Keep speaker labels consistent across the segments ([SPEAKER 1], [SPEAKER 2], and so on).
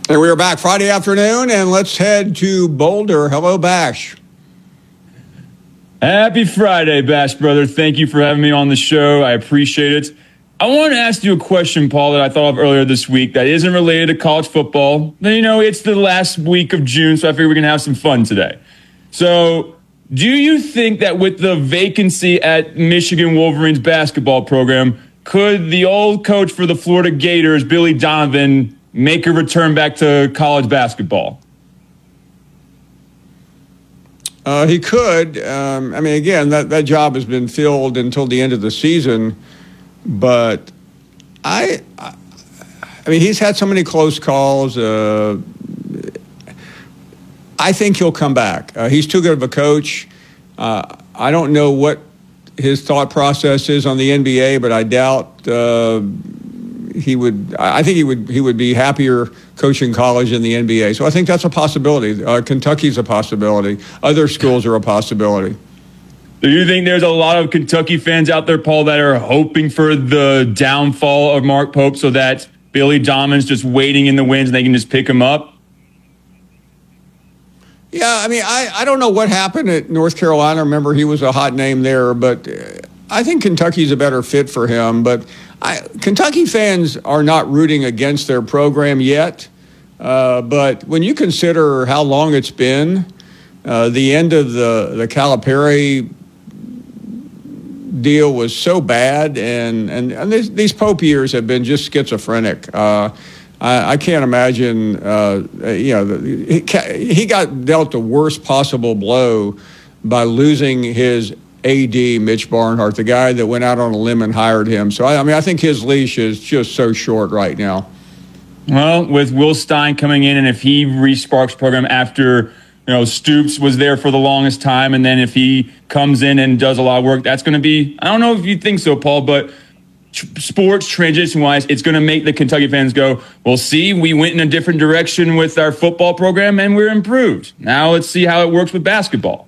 [SPEAKER 1] And we are back Friday afternoon, and let's head to Boulder. Hello, Bash.
[SPEAKER 2] Happy Friday, Bash brother. Thank you for having me on the show. I appreciate it. I want to ask you a question, Paul, that I thought of earlier this week that isn't related to college football. You know, it's the last week of June, so I figure we can have some fun today. So, do you think that with the vacancy at Michigan Wolverines basketball program, could the old coach for the Florida Gators, Billy Donovan, make a return back to college basketball?
[SPEAKER 1] He could. Again, that job has been filled until the end of the season. But I mean, he's had so many close calls. I think he'll come back. He's too good of a coach. I don't know what his thought process is on the NBA, but I doubt he would. I think he would be happier coaching college in the NBA. So I think that's a possibility. Kentucky's a possibility. Other schools are a possibility.
[SPEAKER 2] Do you think there's a lot of Kentucky fans out there, Paul, that are hoping for the downfall of Mark Pope so that Billy Donovan's just waiting in the wings and they can just pick him up?
[SPEAKER 1] Yeah, I mean, I don't know what happened at North Carolina. Remember, he was a hot name there, but I think Kentucky's a better fit for him. But Kentucky fans are not rooting against their program yet. But when you consider how long it's been, the end of the Calipari deal was so bad, and these Pope years have been just schizophrenic. I can't imagine. He got dealt the worst possible blow by losing his AD, Mitch Barnhart, the guy that went out on a limb and hired him. So I think his leash is just so short right now.
[SPEAKER 2] Well, with Will Stein coming in, and if he re-sparks program after Stoops was there for the longest time, and then if he comes in and does a lot of work, that's going to be, I don't know if you think so, Paul, but sports transition-wise, it's going to make the Kentucky fans go, well, see, we went in a different direction with our football program, and we're improved. Now let's see how it works with basketball.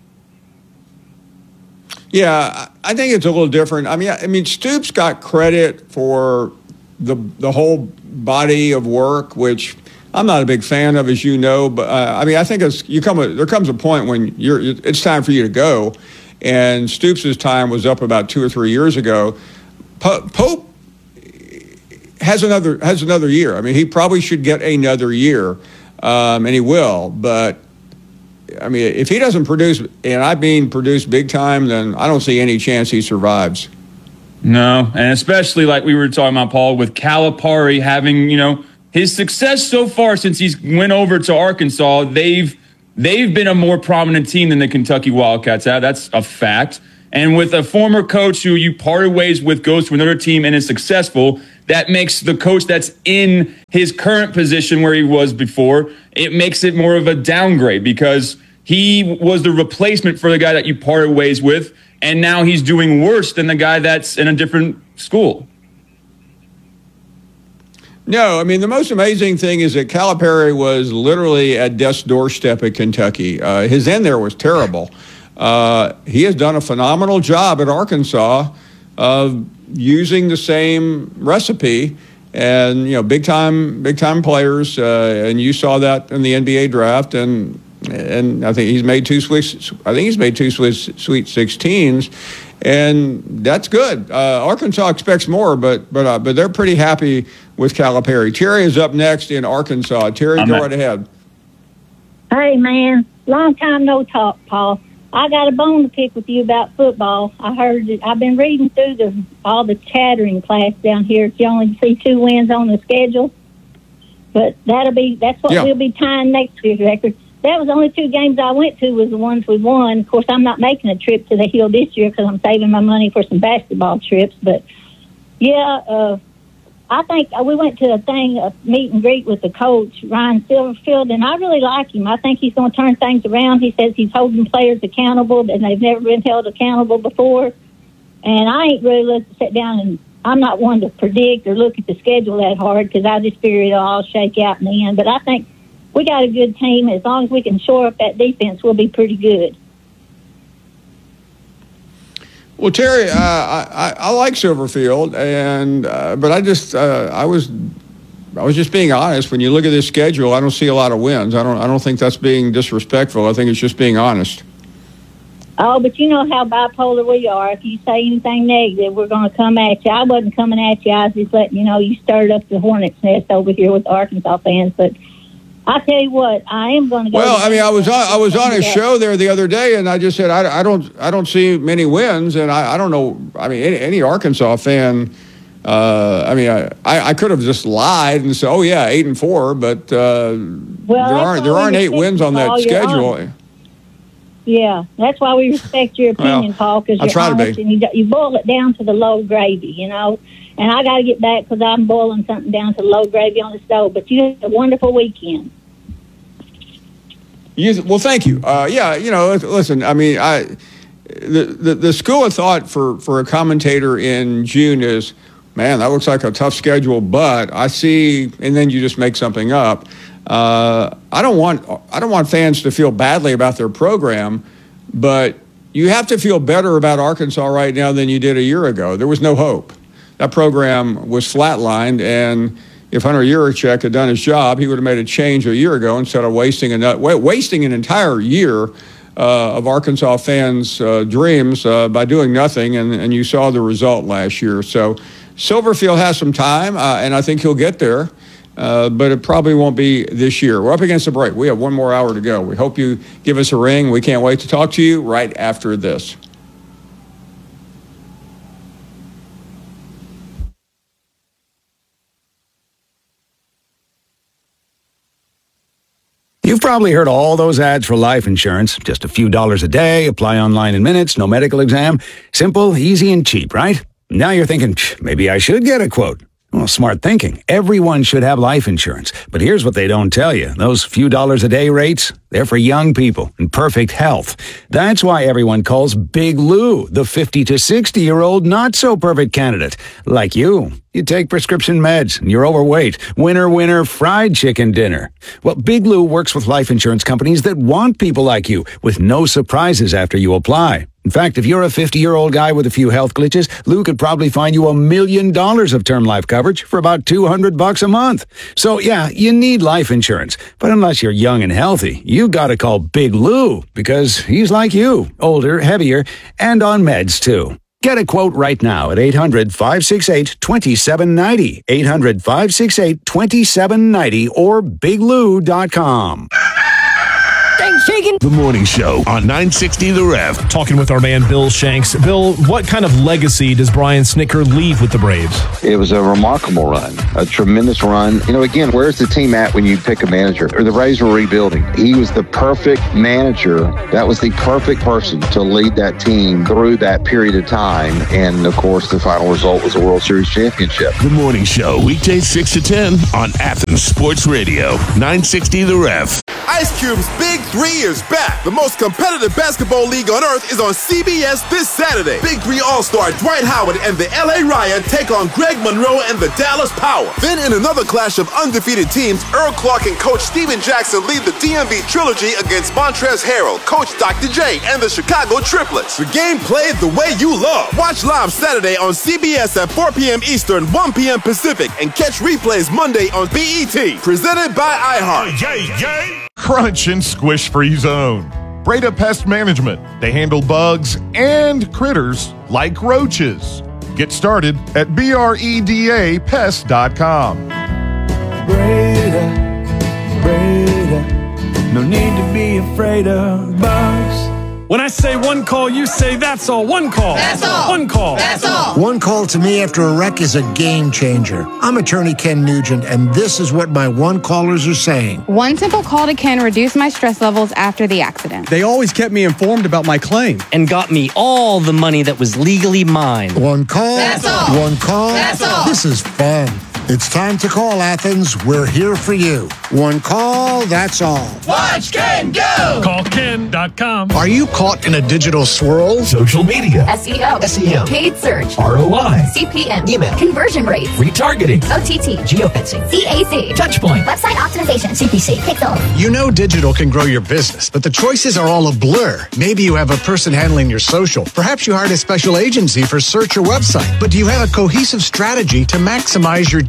[SPEAKER 1] Yeah, I think it's a little different. I mean, Stoops got credit for the whole body of work, which I'm not a big fan of, as you know, but I think there comes a point when it's time for you to go, and Stoops' time was up about 2 or 3 years ago. Pope has another year. I mean, he probably should get another year, and he will. But I mean, if he doesn't produce, and I mean produce big time, then I don't see any chance he survives.
[SPEAKER 2] No, and especially like we were talking about, Paul, with Calipari having his success so far since he's went over to Arkansas, they've been a more prominent team than the Kentucky Wildcats have. That's a fact. And with a former coach who you parted ways with goes to another team and is successful, that makes the coach that's in his current position where he was before, it makes it more of a downgrade because he was the replacement for the guy that you parted ways with, and now he's doing worse than the guy that's in a different school.
[SPEAKER 1] No, I mean, the most amazing thing is that Calipari was literally at death's doorstep at Kentucky. His end there was terrible. He has done a phenomenal job at Arkansas of using the same recipe, and big time players. And you saw that in the NBA draft, and I think he's made two Sweet 16s, and that's good. Arkansas expects more, but they're pretty happy with Calipari. Terry is up next in Arkansas. Terry, go right ahead.
[SPEAKER 3] Hey, man. Long time no talk, Paul. I got a bone to pick with you about football. I've been reading through all the chattering class down here. You only see 2 wins on the schedule. But that's what we'll be tying next year's record. That was the only 2 games I went to was the ones we won. Of course, I'm not making a trip to the Hill this year because I'm saving my money for some basketball trips. But, I think we went to a meet and greet with the coach, Ryan Silverfield, and I really like him. I think he's going to turn things around. He says he's holding players accountable, and they've never been held accountable before. And I ain't really looked to sit down, and I'm not one to predict or look at the schedule that hard because I just figure it'll all shake out in the end. But I think we got a good team. As long as we can shore up that defense, we'll be pretty good.
[SPEAKER 1] Well, Terry, I like Silverfield, but I was was just being honest. When you look at this schedule, I don't see a lot of wins. I don't think that's being disrespectful. I think it's just being honest.
[SPEAKER 3] Oh, but you know how bipolar we are. If you say anything negative, we're going to come at you. I wasn't coming at you. I was just letting you know you stirred up the hornet's nest over here with the Arkansas fans. But I tell you what, I am going to go.
[SPEAKER 1] Well, I mean, I was on a show there the other day, and I just said I don't see many wins, and I don't know. I mean, any Arkansas fan. I could have just lied and said, "Oh yeah, 8-4," but there aren't 8 wins on that schedule.
[SPEAKER 3] Yeah, that's why we respect your opinion, Paul, because you're honest and you boil it down to the low gravy, you know. And I got to get back because I'm boiling something down to low gravy on the stove. But you had a wonderful weekend.
[SPEAKER 1] Well, thank you. Listen, I mean, the school of thought for a commentator in June is, man, that looks like a tough schedule, but I see, and then you just make something up. I don't want fans to feel badly about their program, but you have to feel better about Arkansas right now than you did a year ago. There was no hope. That program was flatlined, and if Hunter Yurachek had done his job, he would have made a change a year ago instead of wasting an entire year of Arkansas fans' dreams by doing nothing, and you saw the result last year. So Silverfield has some time, and I think he'll get there. But it probably won't be this year. We're up against the break. We have one more hour to go. We hope you give us a ring. We can't wait to talk to you right after this.
[SPEAKER 4] You've probably heard all those ads for life insurance. Just a few dollars a day, apply online in minutes, no medical exam. Simple, easy, and cheap, right? Now you're thinking, maybe I should get a quote. Well, smart thinking. Everyone should have life insurance. But here's what they don't tell you. Those few dollars a day rates, they're for young people in perfect health. That's why everyone calls Big Lou the 50 to 60-year-old not-so-perfect candidate. Like you. You take prescription meds, and you're overweight. Winner, fried chicken dinner. Well, Big Lou works with life insurance companies that want people like you, with no surprises after you apply. In fact, if you're a 50-year-old guy with a few health glitches, Lou could probably find you $1 million of term life coverage for about $200 a month. So, yeah, you need life insurance. But unless you're young and healthy, you gotta call Big Lou, because he's like you, older, heavier, and on meds, too. Get a quote right now at 800-568-2790, 800-568-2790, or biglou.com.
[SPEAKER 5] Thanks, Shakin'.
[SPEAKER 6] The Morning Show on 960 The Rev.
[SPEAKER 7] Talking with our man Bill Shanks. Bill, what kind of legacy does Brian Snitker leave with the Braves?
[SPEAKER 8] It was a remarkable run, a tremendous run. You know, again, where's the team at when you pick a manager? Or the Braves were rebuilding. He was the perfect manager. That was the perfect person to lead that team through that period of time. And, of course, the final result was a World Series championship.
[SPEAKER 6] The Morning Show, weekdays 6 to 10 on Athens Sports Radio, 960 The Rev.
[SPEAKER 9] Ice Cube's Big 3 is back. The most competitive basketball league on earth is on CBS this Saturday. Big 3 All-Star Dwight Howard and the LA Ryan take on Greg Monroe and the Dallas Power. Then in another clash of undefeated teams, Earl Clark and Coach Steven Jackson lead the DMV Trilogy against Montrezl Harrell, Coach Dr. J, and the Chicago Triplets. The game played the way you love. Watch live Saturday on CBS at 4 p.m. Eastern, 1 p.m. Pacific, and catch replays Monday on BET. Presented by iHeart.
[SPEAKER 10] Yay! Crunch and Squish Free Zone. Breda Pest Management. They handle bugs and critters like roaches. Get started at BREDAPest.com.
[SPEAKER 11] Breda, no need to be afraid of bugs.
[SPEAKER 7] When I say one call, you say that's all. One call.
[SPEAKER 5] That's all.
[SPEAKER 7] One call.
[SPEAKER 5] That's all.
[SPEAKER 12] One call to me after a wreck is a game changer. I'm attorney Ken Nugent, and this is what my one callers are saying.
[SPEAKER 13] One simple call to Ken reduced my stress levels after the accident.
[SPEAKER 14] They always kept me informed about my claim.
[SPEAKER 15] And got me all the money that was legally mine.
[SPEAKER 12] One call.
[SPEAKER 5] That's all.
[SPEAKER 12] One call.
[SPEAKER 5] That's all.
[SPEAKER 12] This is fun. It's time to call, Athens. We're here for you. One call, that's all.
[SPEAKER 5] Watch Ken go!
[SPEAKER 7] CallKen.com.
[SPEAKER 16] Are you caught in a digital swirl?
[SPEAKER 6] Social media.
[SPEAKER 17] SEO.
[SPEAKER 16] SEM.
[SPEAKER 17] Paid search.
[SPEAKER 6] ROI.
[SPEAKER 17] CPM.
[SPEAKER 16] Email.
[SPEAKER 17] Conversion rates.
[SPEAKER 6] Retargeting.
[SPEAKER 17] OTT.
[SPEAKER 16] Geofencing.
[SPEAKER 17] CAC.
[SPEAKER 6] Touchpoint.
[SPEAKER 17] Website optimization. CPC. Pixel.
[SPEAKER 16] You know digital can grow your business, but the choices are all a blur. Maybe you have a person handling your social. Perhaps you hired a special agency for search or website. But do you have a cohesive strategy to maximize your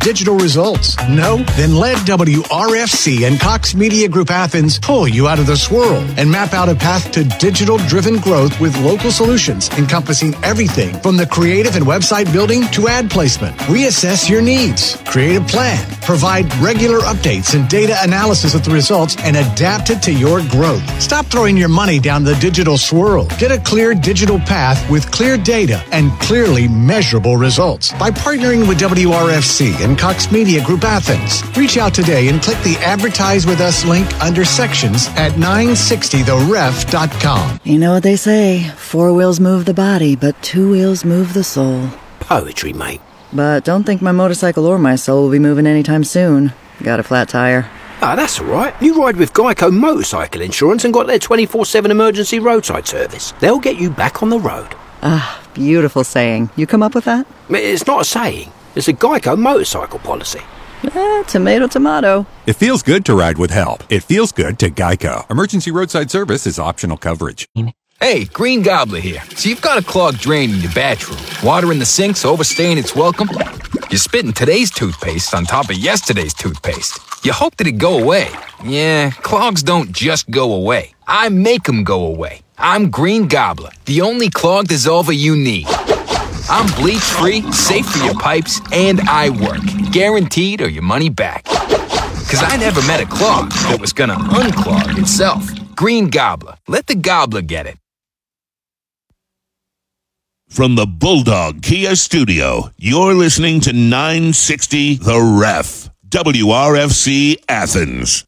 [SPEAKER 16] digital results? No? Then let WRFC and Cox Media Group Athens pull you out of the swirl and map out a path to digital-driven growth with local solutions encompassing everything from the creative and website building to ad placement. Reassess your needs, create a plan, provide regular updates and data analysis of the results, and adapt it to your growth. Stop throwing your money down the digital swirl. Get a clear digital path with clear data and clearly measurable results by partnering with WRFC and Cox Media Group Athens. Reach out today and click the Advertise with Us link under sections at 960theref.com.
[SPEAKER 18] You know what they say, 4 wheels move the body, but 2 wheels move the soul.
[SPEAKER 19] Poetry, mate.
[SPEAKER 18] But don't think my motorcycle or my soul will be moving anytime soon. Got a flat tire.
[SPEAKER 19] Ah, that's all right. You ride with Geico Motorcycle Insurance and got their 24/7 emergency roadside service. They'll get you back on the road.
[SPEAKER 18] Ah, beautiful saying. You come up with that?
[SPEAKER 19] It's not a saying. It's a Geico motorcycle policy.
[SPEAKER 18] Tomato, tomato.
[SPEAKER 20] It feels good to ride with help. It feels good to Geico. Emergency roadside service is optional coverage.
[SPEAKER 21] Hey, Green Gobbler here. So you've got a clogged drain in your bathroom. Water in the sink's overstaying its welcome. You're spitting today's toothpaste on top of yesterday's toothpaste. You hope that it go away. Yeah, clogs don't just go away. I make them go away. I'm Green Gobbler, the only clog dissolver you need. I'm bleach-free, safe for your pipes, and I work. Guaranteed or your money back. Because I never met a clog that was gonna unclog itself. Green Gobbler. Let the gobbler get it.
[SPEAKER 6] From the Bulldog Kia Studio, you're listening to 960 The Ref, WRFC Athens.